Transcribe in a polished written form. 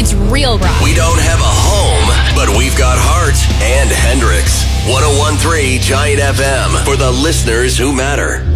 It's real rock. We don't have a home, but we've got heart. And Hendrix. 101.3 Giant FM for the listeners who matter.